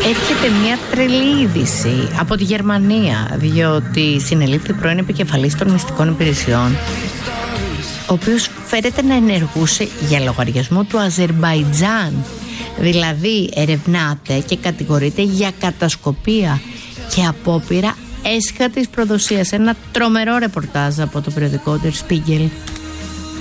Έρχεται μια τρελή είδηση από τη Γερμανία, διότι συνελήφθη πρώην επικεφαλής των μυστικών υπηρεσιών, ο οποίος φέρεται να ενεργούσε για λογαριασμό του Αζερμπαϊτζάν. Δηλαδή ερευνάται και κατηγορείται για κατασκοπία και απόπειρα έσχατης προδοσίας. Ένα τρομερό ρεπορτάζ από το περιοδικό Der Spiegel.